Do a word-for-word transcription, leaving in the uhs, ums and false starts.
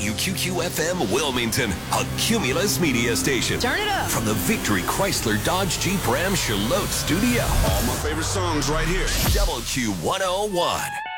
W Q Q F M Wilmington, a Cumulus media station. Turn it up. From the Victory Chrysler Dodge Jeep Ram Charlotte studio. All my favorite songs right here. W Q one oh one.